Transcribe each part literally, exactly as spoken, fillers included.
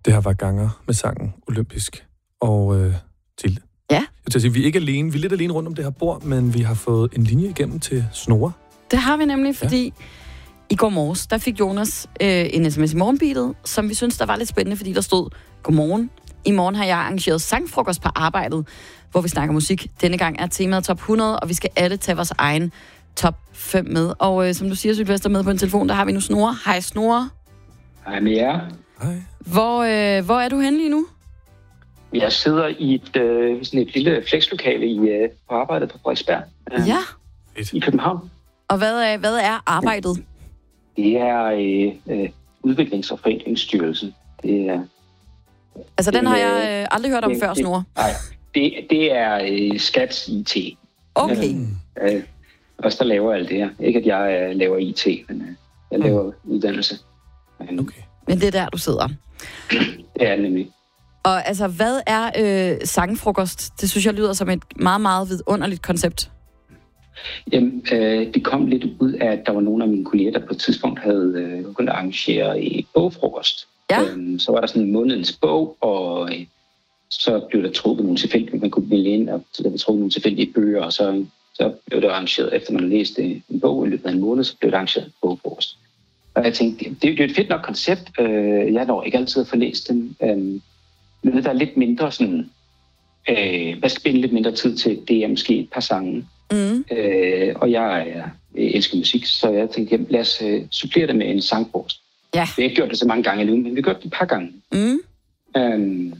Det her var Ganger med sangen Olympisk. Og øh, til. Ja. Jeg vil sige, vi er ikke alene. Vi er lidt alene rundt om det her bord, men vi har fået en linje igennem til Snore. Det har vi nemlig, fordi ja. i går morges, der fik Jonas øh, en sms i morgenbeatet, som vi synes, der var lidt spændende, fordi der stod, godmorgen. I morgen har jeg arrangeret sangfrokost på arbejdet, hvor vi snakker musik. Denne gang er temaet top hundrede, og vi skal alle tage vores egen top fem med. Og øh, som du siger, Sylvester, med på en telefon, der har vi nu Snore. Hej Snore. Hej med jer. Hej. Hvor, øh, hvor er du henne lige nu? Jeg sidder i et, øh, sådan et lille flexlokale i, øh, på arbejdet på Frederiksberg øh, Ja. i København. Og hvad er, hvad er arbejdet? Det er øh, øh, Udviklings- og Forenklingsstyrelsen. Det er, Altså, den det, har jeg øh, aldrig hørt om det, før, Snore. Nej, det, det er øh, Skats I T. Okay. Øh, øh, også der laver alt det her. Ikke at jeg øh, laver I T, men øh, jeg laver mm. uddannelse. Men, Okay. Men det er der, du sidder. det er det nemlig. Og altså, hvad er øh, sangfrokost? Det synes jeg lyder som et meget, meget vidunderligt koncept. Jamen, øh, det kom lidt ud af, at der var nogle af mine kolleger, der på et tidspunkt havde øh, begyndt at arrangere en bogfrokost. Ja. Øhm, så var der sådan en månedens bog, og øh, så blev der trukket nogle tilfældige, man kunne vælge ind, og så der blev trukket nogle tilfældige bøger, og så, så blev det arrangeret, efter man læste en bog i løbet af en måned, så blev det arrangeret en bogfrokost. Og jeg tænkte, det, det er et fedt nok koncept. Øh, jeg når ikke altid at få læst den. Øh, men der er lidt mindre sådan, øh, hvad skal lidt mindre tid til, det er måske et par sange. Mm. Øh, og jeg, jeg elsker musik, så jeg tænkte, jamen, lad os uh, supplere det med en sangfrokost. Ja. Vi har ikke gjort det så mange gange endnu, men vi har gjort det et par gange. Mm. Øhm,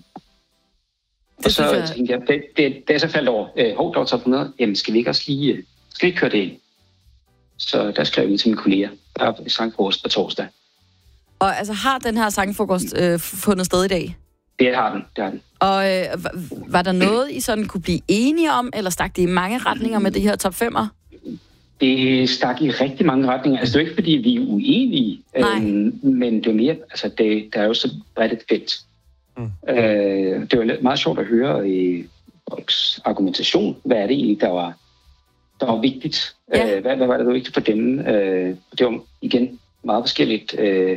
og Det så synes jeg- tænkte jeg, det, det, det er så faldt over, øh, hov, der var top hundrede, jamen skal vi ikke også lige, øh, skal vi ikke køre det ind? Så der skrev vi til mine kolleger, der er sangfrokost på torsdag. Og altså, har den her sangfrokost øh, fundet sted i dag? Det har den, det har den. Og øh, v- var der noget, I sådan kunne blive enige om, eller stak det i mange retninger med det her top femmer? Det stak i rigtig mange retninger. Altså, det er jo ikke, fordi vi er uenige, øhm, men det er mere, altså, det, der er jo så bredt et felt. Mm. Øh, det var meget sjovt at høre i folks argumentation. Hvad er det egentlig, der var, der var vigtigt? Ja. Øh, hvad, hvad var det, der var vigtigt for dem? Øh, det var igen meget forskelligt. Øh,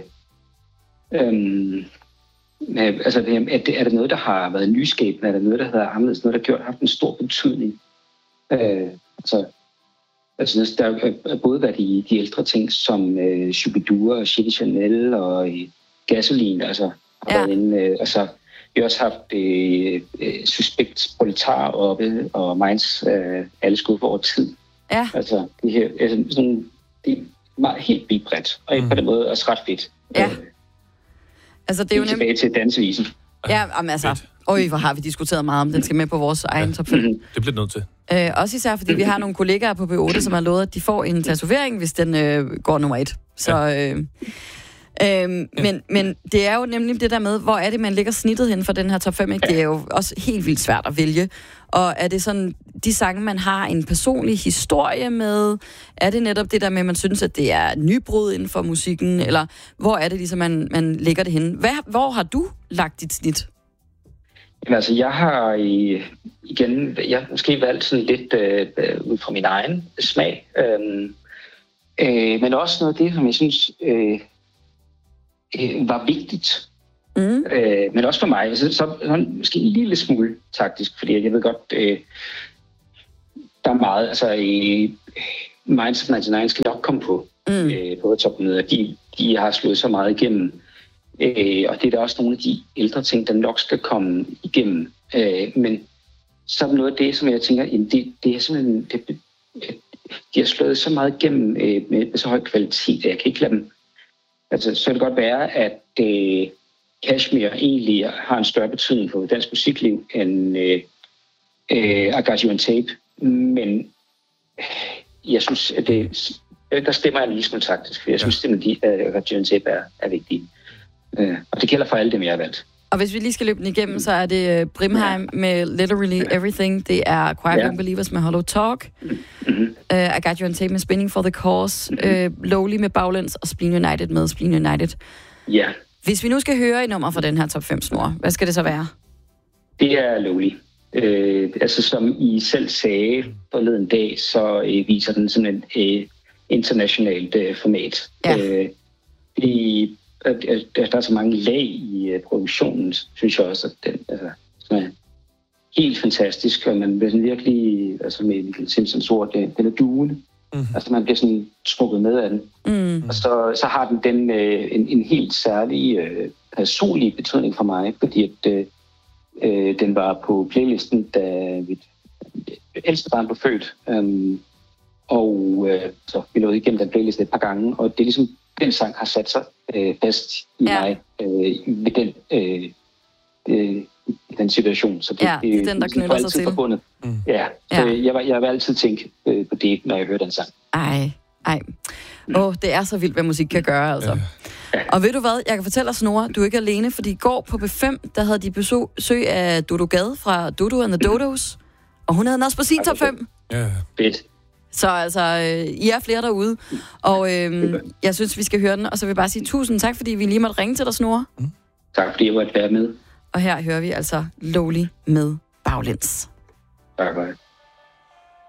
øh, altså, er det, er det noget, der har været nyskabende? Er det noget, der har været anderledes? Noget, der har gjort, haft en stor betydning? Øh, altså, Altså, der har både været de, de ældre ting, som øh, Shubidua og Chili Chanel og øh, Gasoline, altså, har Ja. været inde, øh, altså, vi har også haft øh, øh, Suspekt Proletar oppe, og Minds øh, alle skuffer over tid. Ja. Altså, det her, altså, sådan, det er meget helt vildt bredt, og mm. på den måde også ret fedt. Ja. Øh, Altså, det er jo helt nemlig... tilbage til dansevisen. Ja, jamen, altså... Øj, hvor har vi diskuteret meget om, den skal med på vores egen top fem. Mm-hmm. Det bliver nødt til. Øh, også især, fordi vi har nogle kollegaer på B otte, som har lovet, at de får en tatovering, hvis den øh, går nummer et. Så, øh, øh, men, men det er jo nemlig det der med, hvor er det, man lægger snittet hen for den her top fem, ikke? Det er jo også helt vildt svært at vælge. Og er det sådan, de sange, man har en personlig historie med? Er det netop det der med, at man synes, at det er nybrud inden for musikken? Eller hvor er det ligesom, man, man lægger det hen? Hvad, hvor har du lagt dit snit? Jamen, altså, jeg har i, igen, jeg har måske valgt sådan lidt øh, ud fra min egen smag, øh, øh, men også noget af det, som jeg synes øh, øh, var vigtigt, Mm. øh, men også for mig, så, så, så måske en lille smule taktisk, fordi jeg ved godt, øh, der er meget, altså i Minds of nioghalvfems skal nok komme på, Mm. øh, på top hundrede, de, de har slået så meget igennem. Øh, og det er da også nogle af de ældre ting, der nok skal komme igennem. Øh, men så er noget af det, som jeg tænker, jamen det, det er simpelthen, det, de har slået så meget igennem øh, med, med så høj kvalitet, at jeg kan ikke lade dem. Altså, så kan det godt være, at øh, Kashmir egentlig har en større betydning for dansk musikliv end øh, øh, I Got You on Tape. Men jeg synes, at det, der stemmer jeg lige smule taktisk, for jeg synes, at I Got You on Tape er, er vigtige. Uh, og det gælder for alle dem, jeg har valgt. Og hvis vi lige skal løbe den igennem, så er det Brimheim med Literally Everything. Det er Quiet Ja. Young Believers med Hollow Talk. Mm-hmm. Uh, I Got You on Tape med Spinning for the Cause. Mm-hmm. Uh, Lowly med Baglæns og Spleen United med Spleen United. Ja. Hvis vi nu skal høre et nummer fra den her top fem snor, hvad skal det så være? Det er Lowly. Uh, altså, som I selv sagde forleden dag, så uh, viser den sådan et uh, internationalt uh, format. Ja. Uh, det at, at, at der er så mange lag i uh, produktionen, synes jeg også, at den altså, som er helt fantastisk, og man bliver sådan virkelig, altså med Michael Simpsons ord, den, den er duende. Mm. Altså man bliver sådan trukket med af den. Mm. Og så, så har den, den øh, en, en helt særlig øh, personlig betydning for mig, fordi at øh, øh, den var på playlisten, da mit ældste barn blev født. Um, og øh, så vi nåede igennem den playlist et par gange, og det er ligesom, den sang har sat sig øh, fast i ja. mig øh, med den, øh, øh, i den situation. Så det, ja, det er den, der knytter sig til. Forbundet. Mm. Ja, så ja. Jeg, jeg vil altid tænke øh, på det, når jeg hører den sang. Ej, ej. Åh, oh, det er så vildt, hvad musik kan gøre, altså. Ja. Og ved du hvad, jeg kan fortælle dig, Snorre, du er ikke alene, fordi i går på B fem, der havde de besøg af Dodo Gade fra Dodo and the Dodos, og hun havde den også på sin top fem. Ja. Fedt. Så altså, øh, I er flere derude, og øh, jeg synes, vi skal høre den, og så vil jeg bare sige tusind tak, fordi vi lige måtte ringe til dig, Snorre. Mm. Tak, fordi jeg måtte være med. Og her hører vi altså Lowly med Baglæns. Tak, bye.